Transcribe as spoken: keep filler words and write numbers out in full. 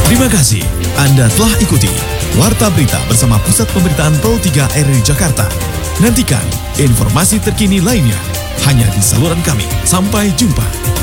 Terima kasih Anda telah ikuti Warta Berita bersama Pusat Pemberitaan P O tiga R R I Jakarta. Nantikan informasi terkini lainnya hanya di saluran kami. Sampai jumpa.